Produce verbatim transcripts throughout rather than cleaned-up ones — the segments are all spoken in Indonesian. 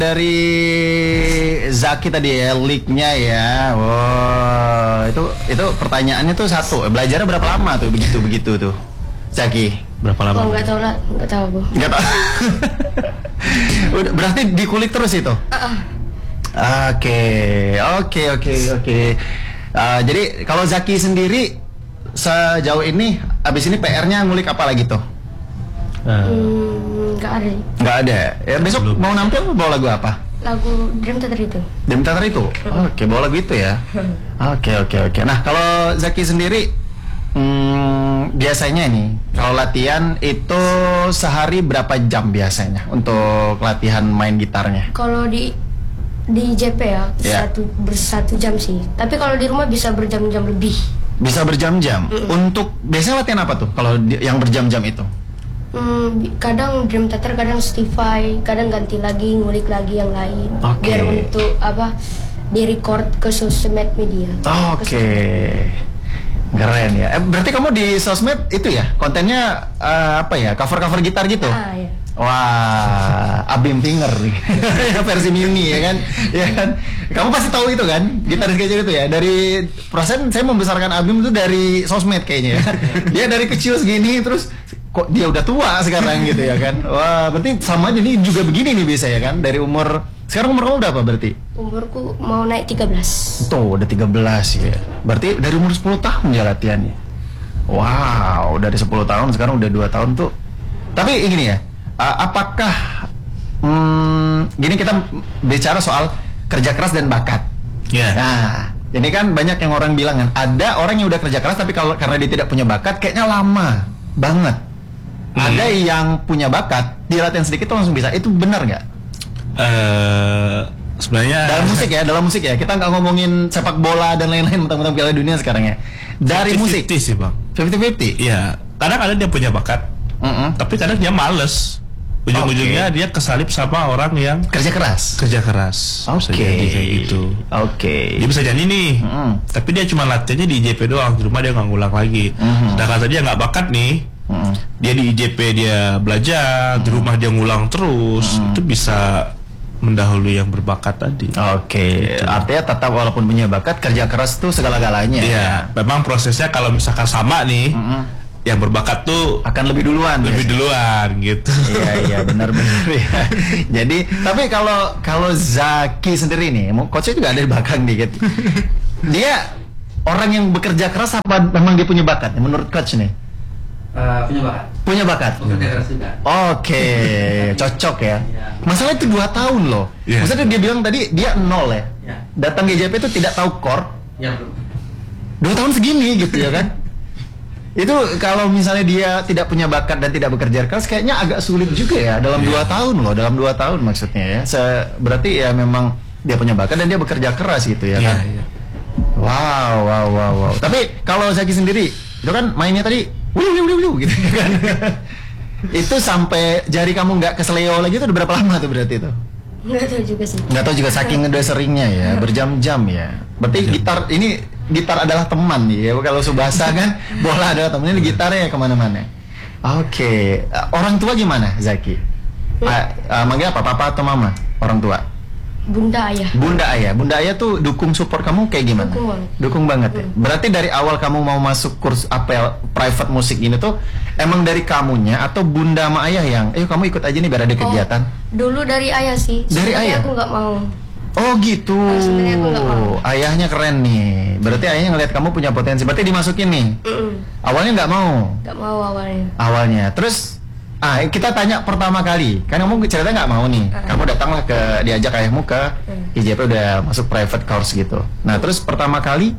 Dari Zaki tadi ya, leak-nya ya. Wow, itu itu pertanyaannya tuh satu. Belajarnya berapa lama tuh begitu-begitu tuh? Zaki, berapa lama? Oh, nggak tahu lah, nggak tahu bu. Nggak tahu. Udah, berarti dikulik terus itu? Uh-uh. Oke, oke, oke, oke. Uh, Jadi kalau Zaki sendiri sejauh ini, abis ini P R-nya ngulik apa lagi tuh? Hmm, nggak ada. Nggak ada. Ya besok Belum. mau nampil bawa lagu apa? Lagu Dream Theater itu. Dream Theater itu? Oke, bawa lagu itu ya. Oke, oke, oke. Nah, kalau Zaki sendiri, hmm, biasanya nih, kalau latihan itu sehari berapa jam biasanya untuk latihan main gitarnya? Kalau di di J P ya Ya. satu bersatu jam sih. Tapi kalau di rumah bisa berjam-jam lebih. Bisa berjam-jam. Untuk biasanya latihan apa tuh? Kalau di- yang berjam-jam itu? Hmm, bi- kadang Dream Theater, kadang Stify, kadang ganti lagi, ngulik lagi yang lain. Oke. Biar untuk apa? Di record ke sosmed media. Oke. Keren ya. Eh, berarti kamu di sosmed itu ya? Kontennya eh, apa ya? Cover-cover gitar gitu? Ah ya. Wah, Abim Finger nih. Versi mini ya kan? Ya kan? Kamu pasti tahu itu kan? Gitaris kecil itu ya. Dari perasaan saya membesarkan Abim itu dari sosmed kayaknya ya. Dia dari kecil segini terus kok dia udah tua sekarang gitu ya kan? Wah, berarti sama aja nih juga begini nih biasa ya kan? Dari umur sekarang umur kamu udah apa berarti? Umurku mau naik tiga belas. Tuh, udah tiga belas ya. Berarti dari umur sepuluh tahun ya latihannya. Wow, dari sepuluh tahun sekarang udah dua tahun tuh. Tapi gini ya, uh, apakah hmm, gini kita bicara soal kerja keras dan bakat. Ya. Nah, ini kan banyak yang orang bilang kan, ada orang yang udah kerja keras tapi kalau karena dia tidak punya bakat kayaknya lama banget. Hmm. Ada yang punya bakat, dia latihan sedikit tuh langsung bisa. Itu benar nggak? Eh, sebenarnya Dalam musik ya, dalam musik ya. Kita nggak ngomongin sepak bola dan lain-lain mentang-mentang Piala Dunia sekarang ya. Dari musik fifty fifty sih bang. fifty fifty. Iya. Kadang ada dia punya bakat, Mm-mm. tapi kadang dia males. Ujung-ujungnya dia kesalip sama orang yang Kerja keras. kerja keras. Bisa Oke. jadi kayak gitu. Oke. Dia bisa jadi nih, Mm-mm. tapi dia cuma latihannya di I J P doang, di rumah dia nggak ngulang lagi. Mhm. Sedangkan tadi dia nggak bakat nih, Mm-mm. dia di I J P dia belajar, di rumah dia ngulang terus, itu bisa mendahului yang berbakat tadi. Oke. Artinya tetap walaupun punya bakat, kerja keras tuh segala-galanya. Iya, memang prosesnya kalau misalkan sama nih, Mm-mm. yang berbakat tuh Akan lebih duluan. lebih biasanya. duluan gitu. Iya iya benar-benar ya. Jadi tapi kalau kalau Zaki sendiri nih, mau- coachnya juga ada di belakang dikit. Dia orang yang bekerja keras apa memang dia punya bakat? Menurut coach nih? Uh, punya bakat, Punya bakat. bekerja keras juga. Oke, cocok ya. Masalah itu dua tahun loh. Iya. Maksudnya dia bilang tadi dia nol ya. Ya, Datang ke J P itu tidak tahu chord. ya belum. Dua tahun segini gitu ya kan? Itu kalau misalnya dia tidak punya bakat dan tidak bekerja keras, kayaknya agak sulit juga ya dalam dua tahun loh. Dalam dua tahun maksudnya ya. Se- berarti ya memang dia punya bakat dan dia bekerja keras gitu ya kan? Iya, iya. Wow, wow, wow, wow. Tapi kalau Zaki sendiri, itu kan mainnya tadi, wiu, wiu, wiu, wiu, gitu kan? Itu sampai jari kamu nggak keseleo lagi itu udah berapa lama tuh berarti itu? Nggak tahu juga sih. Nggak tahu juga saking udah seringnya ya, berjam-jam ya. Berarti gitar ini gitar adalah teman nih ya. Kalau Subasa kan bola adalah temannya, ini gitarnya kemana-mana. Oke, Uh, orang tua gimana Zaki? Uh, uh, manggil apa? Papa atau mama? Orang tua? Bunda ayah. Bunda ayah, bunda ayah tuh dukung support kamu kayak gimana? Dukung banget. Dukung banget ya. Berarti dari awal kamu mau masuk kurs apel private musik ini tuh emang dari kamunya atau bunda sama ayah yang, eh kamu ikut aja nih biar ada kegiatan? Oh, dulu dari ayah sih. Dari Sebenarnya ayah? aku nggak mau. Oh gitu. Oh, sebenarnya aku nggak mau. Ayahnya keren nih. Berarti ayahnya ngeliat kamu punya potensi. Berarti dimasukin nih. Mm-mm. Awalnya nggak mau. Nggak mau awalnya. Awalnya. Terus, ah kita tanya pertama kali. Kan kamu cerita nggak mau nih. Uh. Kamu datanglah ke diajak ayahmu ke Hmm. I J P udah masuk private course gitu. Nah terus pertama kali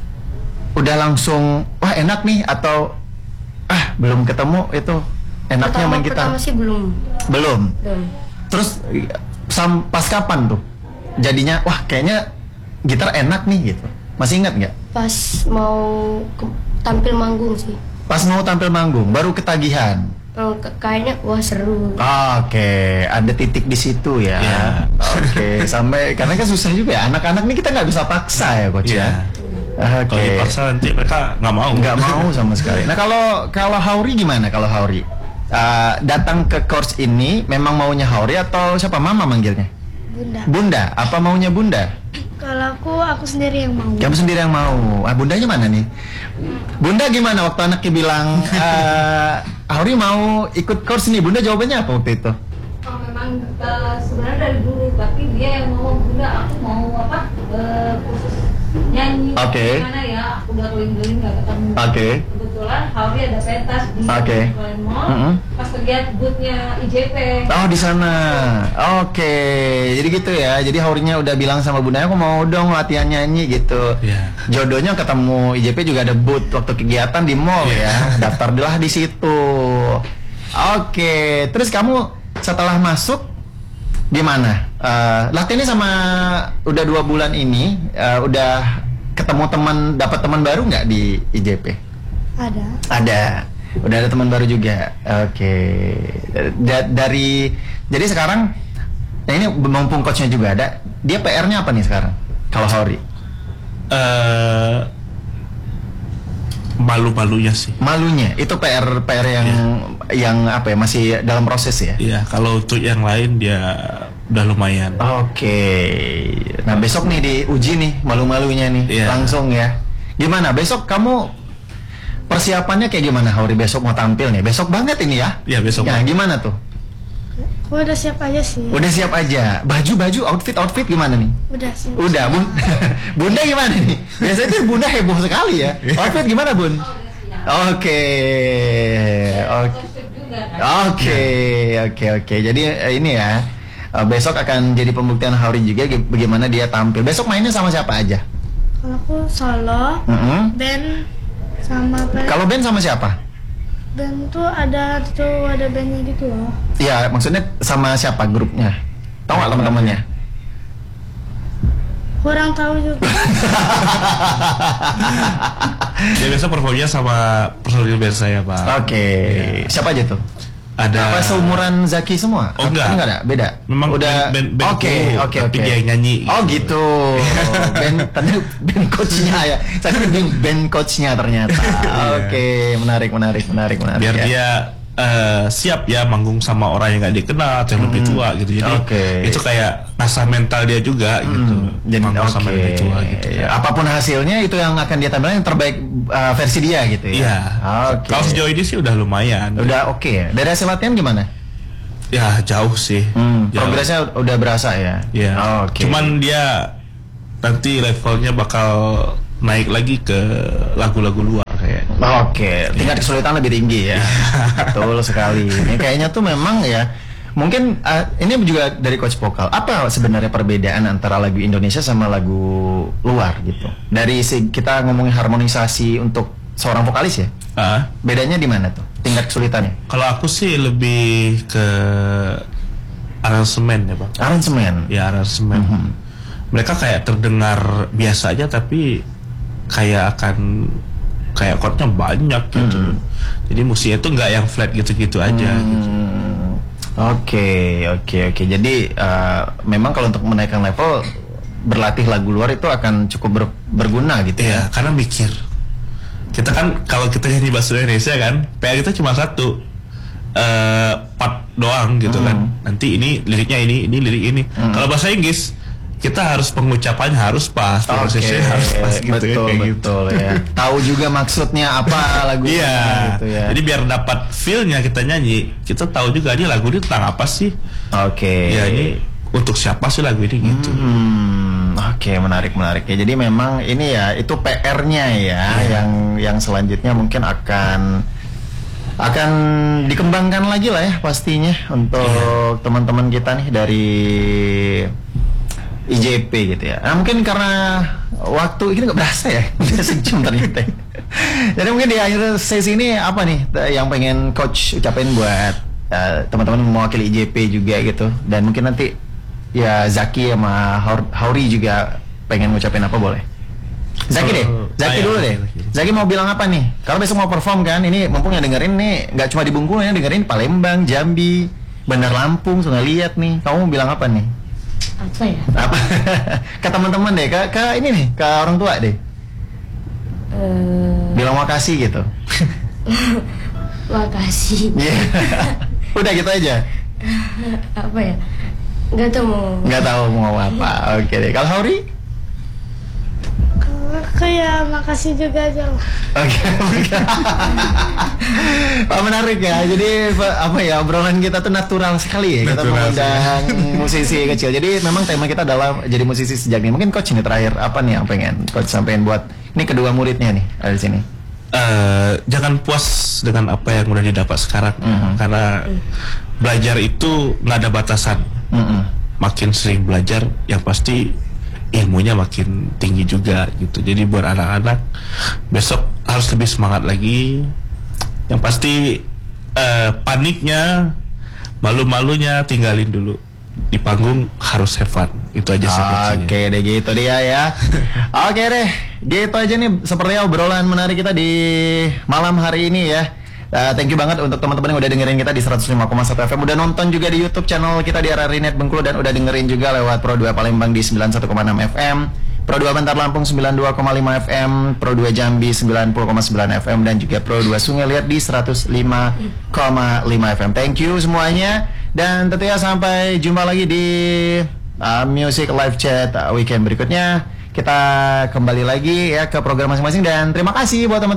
udah langsung wah enak nih atau ah belum ketemu itu enaknya Pertama, main gitar. pertama sih belum. Belum. Belum. Terus sam pas kapan tuh jadinya wah kayaknya gitar enak nih gitu. Masih ingat nggak? Pas mau ke- tampil manggung sih. Pas mau tampil manggung baru ketagihan. Oh, ke- kayaknya wah seru. Oke, ada titik di situ ya. Iya. Oke, sampai karena kan susah juga ya. Anak-anak ini kita nggak bisa paksa ya, coach Iya. ya. Oke. Kalau dipaksa nanti mereka nggak mau. Nggak mau sama sekali. Nah kalau kalau Hauri gimana? Kalau Hauri Uh, datang ke course ini memang maunya Hauri atau siapa? Mama manggilnya? Bunda. Bunda, apa maunya Bunda? Kalau aku, aku sendiri yang mau. Kamu sendiri yang mau. Ah, bundanya mana nih? Bunda gimana waktu anaknya bilang, eh Auri mau ikut course nih? Bunda jawabannya apa waktu itu? Oh, memang uh, sebenarnya dari dulu, tapi dia yang mau, Bunda aku mau apa uh, kursus nyanyi. Oke. Gimana ya? Aku udah keliling-keliling nggak ketemu. Oke. Kebetulan Hauri ada pentas di Oke. Kalian Mall. Mm-mm. Pas lihat boothnya I J P. Oh di sana. Oke. Jadi gitu ya. Jadi Haurinya udah bilang sama bundanya, aku mau dong latihan nyanyi gitu. Iya. Jodohnya ketemu I J P juga ada booth waktu kegiatan di mall ya. Daftar dulu di situ. Oke. Terus kamu setelah masuk gimana? Uh, latihannya sama udah dua bulan ini, uh, udah ketemu teman, dapat teman baru nggak di I J P? Ada. Ada. Udah ada teman baru juga. Oke. Da- dari jadi sekarang, nah ini mumpung coachnya juga ada, dia P R-nya apa nih sekarang? Kalau Hauri? Eh, malu-malunya sih. Malunya itu P R P R yang yang apa ya, masih dalam proses ya? Iya, kalau untuk yang lain dia udah lumayan. Oke. Nah besok nih diuji nih malu-malunya nih, Iya. langsung ya. Gimana besok kamu persiapannya kayak gimana Hauri, besok mau tampil nih? Besok banget ini ya? Iya, besok Ya banget. gimana tuh? Aku udah siap aja sih. Udah siap aja. Baju-baju, outfit-outfit gimana nih? Udah sih. Udah, Bun. Bunda gimana nih? Biasanya tuh Bunda heboh sekali ya. Outfit gimana, Bun? Oke. Oke. Oke, oke, oke. Jadi eh, ini ya. eh, besok akan jadi pembuktian Hauri juga gi- bagaimana dia tampil. Besok mainnya sama siapa aja? Kalau aku solo, Mm-mm. band sama apa? Kalau band sama siapa? Band tuh ada tuh ada bandnya gitu loh. Ya, maksudnya sama siapa grupnya? Tahu nggak teman-temannya? Kurang tahu juga. Dia biasa performnya sama personil band saya, Pak. Oke. Siapa aja tuh? Ada Apa seumuran Zaki semua? Oh, enggak. Apa enggak ada, beda. Memang udah band- band- Oke, bandku, oke, tapi oke. dia yang nyanyi, Oh, gitu. gitu. band tadi band coachnya ya. Saya kira band, band coachnya ternyata. Oke, menarik, menarik, menarik, menarik. biar ya. dia eh, siap ya manggung sama orang yang gak dikenal atau yang lebih tua gitu. Jadi Oke. itu kayak ngasah mental dia juga gitu. Hmm, jadi Manggung sama oke. yang lebih tua gitu. Ya, apapun hasilnya itu yang akan dia tampilkan yang terbaik uh, versi dia gitu ya. Iya. Oke. Kalau sejauh ini sih udah lumayan. Udah oke ya. Dari hasil latihan gimana? Ya jauh sih. Hmm, Jauh. progresnya udah berasa ya. Iya. Oke. Cuman dia nanti levelnya bakal naik lagi ke lagu-lagu luar kayak. Oke, tingkat kesulitan lebih tinggi ya. Betul sekali. Ini kayaknya tuh memang ya. Mungkin uh, ini juga dari coach vokal. Apa sebenarnya perbedaan antara lagu Indonesia sama lagu luar gitu? Dari si, kita ngomongin harmonisasi untuk seorang vokalis ya. Ah, Bedanya di mana tuh? Tingkat kesulitannya? kalau aku sih lebih ke aransemen ya, Bang. Aransemen. Ya aransemen. Mhm. Mereka kayak terdengar biasa aja tapi kayak akan kayak chordnya banyak gitu. Mhm. Jadi musiknya tuh nggak yang flat gitu-gitu aja gitu. Hmm, Oke, oke, oke. Jadi uh, memang kalau untuk menaikkan level berlatih lagu luar itu akan cukup ber- berguna gitu Iya, ya. karena mikir. Kita kan kalau kita nyanyi bahasa Indonesia kan, P R kita cuma satu. eh part doang gitu Hmm. kan. Nanti ini liriknya ini, ini lirik ini. Hmm. Kalau bahasa Inggris kita harus pengucapannya harus pas, Oke, pronunciation harus pas gitu betul, ya, kayak gitu. betul ya. Tahu juga maksudnya apa lagunya Iya, gitu ya. jadi biar dapat feel-nya kita nyanyi, kita tahu juga ini lagu ini tentang apa sih? Oke. Ya ini untuk siapa sih lagu ini gitu. Hmm, oke, menarik, menarik ya. Jadi memang ini ya itu P R-nya ya, yang yang selanjutnya mungkin akan akan dikembangkan lagi lah ya pastinya untuk teman-teman kita nih dari I J P gitu ya. Nah, mungkin karena waktu ini nggak berasa ya, udah sejam ternyata. Jadi mungkin di akhir sesi ini apa nih t- yang pengen coach ucapin buat uh, teman-teman mewakili I J P juga gitu, dan mungkin nanti ya Zaki sama Haur- Hauri juga pengen ngucapin apa boleh? Zaki deh, Oh, Zaki ayo, dulu deh. Zaki. Zaki mau bilang apa nih? Kalau besok mau perform kan, ini mumpung yang dengerin nih nggak cuma di Bengkulu, yang dengerin Palembang, Jambi, Bandar Lampung, Sungai Liat nih. Kamu mau bilang apa nih? Apa ya? Apa? Ke teman-teman deh, ke, ke ini nih, ke orang tua deh. Eh, Bilang makasih gitu. makasih. Iya. Udah gitu aja. Apa ya? Nggak tahu mau. Nggak tahu mau apa. Oke deh. Kalau Hauri? Aku ya makasih juga aja. Oke. Oh, menarik ya. Jadi apa ya, obrolan kita tuh natural sekali ya. Kita Natural mengundang musisi kecil. Jadi memang tema kita adalah jadi musisi sejak dini. Mungkin coach ini terakhir apa nih yang pengen coach sampein buat ini kedua muridnya nih ada di sini. Eh, jangan puas dengan apa yang udah didapat sekarang, Mhm. karena belajar itu nggak ada batasan. Mm-mm. Makin sering belajar, yang pasti ilmunya makin tinggi juga gitu. Jadi buat anak-anak besok harus lebih semangat lagi. Yang pasti eh, paniknya, malu-malunya tinggalin dulu. Di panggung harus have fun. Itu aja sih kuncinya. Oke deh, gitu dia ya. Oke deh, gitu aja nih sepertinya obrolan menarik kita di malam hari ini ya. Uh, thank you banget untuk teman-teman yang udah dengerin kita di seratus lima koma satu F M, udah nonton juga di YouTube channel kita di R R I Net Bengkulu, dan udah dengerin juga lewat Pro dua Palembang di sembilan puluh satu koma enam F M, Pro dua Bantar Lampung sembilan puluh dua koma lima F M, Pro dua Jambi sembilan puluh koma sembilan F M, dan juga Pro dua Sungai Liat di seratus lima koma lima F M. Thank you semuanya, dan tentunya sampai jumpa lagi di uh, Music Live Chat uh, weekend berikutnya. Kita kembali lagi ya ke program masing-masing, dan terima kasih buat teman-teman